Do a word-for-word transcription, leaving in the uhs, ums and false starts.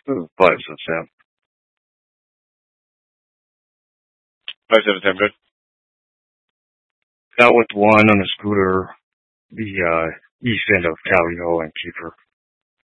Ooh, five seven seven. Five seven seven, good. Got with one on a scooter, the uh, east end of Calio and Keeper.